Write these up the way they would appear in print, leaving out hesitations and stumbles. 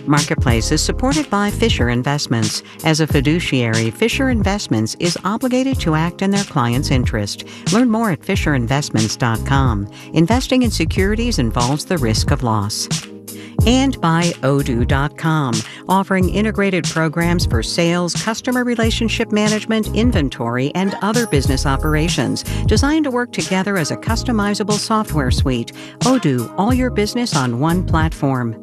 Marketplace is supported by Fisher Investments. As a fiduciary, Fisher Investments is obligated to act in their client's interest. Learn more at FisherInvestments.com. Investing in securities involves the risk of loss. And by Odoo.com, offering integrated programs for sales, customer relationship management, inventory, and other business operations, designed to work together as a customizable software suite. Odoo, all your business on one platform.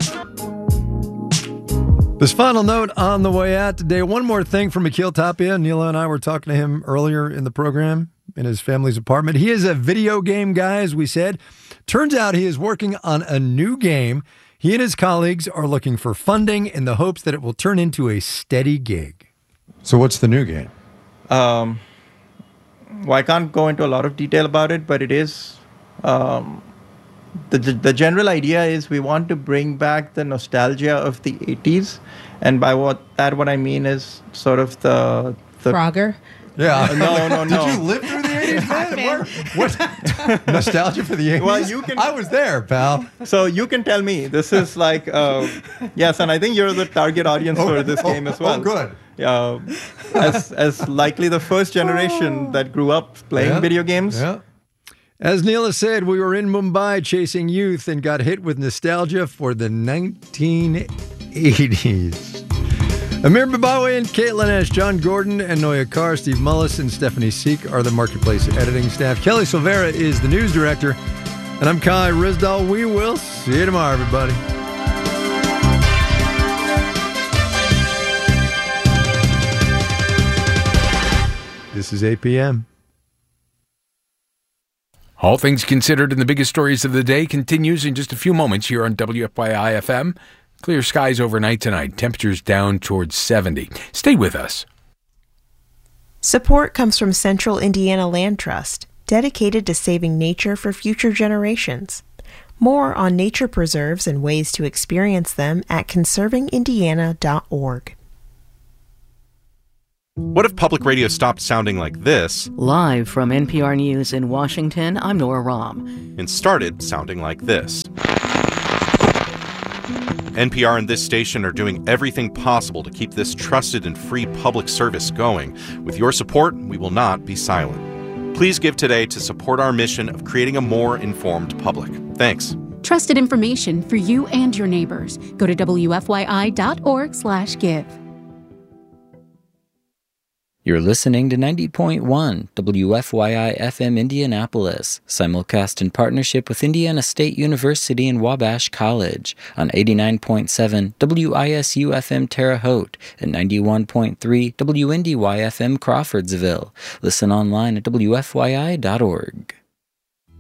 This final note on the way out today. One more thing from Akhil Tapia. Neela and I were talking to him earlier in the program in his family's apartment. He is a video game guy, as we said. Turns out he is working on a new game. He and his colleagues are looking for funding in the hopes that it will turn into a steady gig. So what's the new game? Well, I can't go into a lot of detail about it, but it is... The general idea is we want to bring back the nostalgia of the 80s. And by what I mean is sort of the Frogger? Yeah. No. Did you live through the 80s, man? What? Nostalgia for the 80s? Well, I was there, pal. So you can tell me. This is like... yes, and I think you're the target audience for this game as well. Oh, good. As likely the first generation that grew up playing video games. Yeah. As Neela said, we were in Mumbai chasing youth and got hit with nostalgia for the 1980s. Amir Babawi and Caitlin Ash, John Gordon and Noya Carr, Steve Mullis and Stephanie Seek are the Marketplace editing staff. Kelly Silvera is the news director. And I'm Kai Rizdal. We will see you tomorrow, everybody. This is 8 p.m. All Things Considered and the biggest stories of the day continues in just a few moments here on WFYI FM. Clear skies overnight tonight. Temperatures down towards 70. Stay with us. Support comes from Central Indiana Land Trust, dedicated to saving nature for future generations. More on nature preserves and ways to experience them at conservingindiana.org. What if public radio stopped sounding like this? Live from NPR News in Washington, I'm Nora Rahm. And started sounding like this. NPR and this station are doing everything possible to keep this trusted and free public service going. With your support, we will not be silent. Please give today to support our mission of creating a more informed public. Thanks. Trusted information for you and your neighbors. Go to WFYI.org/give. You're listening to 90.1 WFYI FM Indianapolis, simulcast in partnership with Indiana State University and Wabash College on 89.7 WISU FM Terre Haute and 91.3 WNDY FM Crawfordsville. Listen online at WFYI.org.